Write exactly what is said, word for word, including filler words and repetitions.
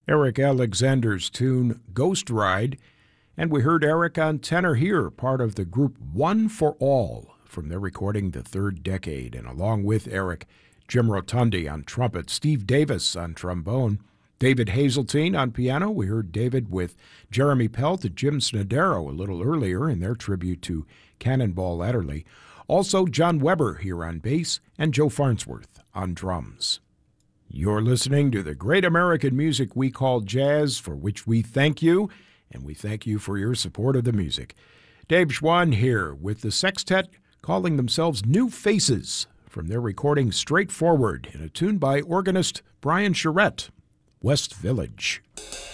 Eric Alexander's tune Ghost Ride, and we heard Eric on tenor here, part of the group One for All from their recording The Third Decade, and along with Eric, Jim Rotundi on trumpet, Steve Davis on trombone, David Hazeltine on piano. We heard David with Jeremy Pelt and Jim Snodero a little earlier in their tribute to Cannonball Adderley. Also John Weber here on bass and Joe Farnsworth on drums. You're listening to the great American music we call jazz, for which we thank you, and we thank you for your support of the music. Dave Schwann here with the sextet calling themselves New Faces from their recording Straightforward in a tune by organist Brian Charette, West Village.